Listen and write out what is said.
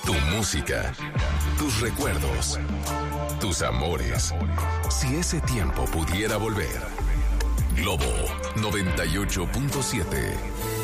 Tu música, tus recuerdos, tus amores. Si ese tiempo pudiera volver. Globo 98.7.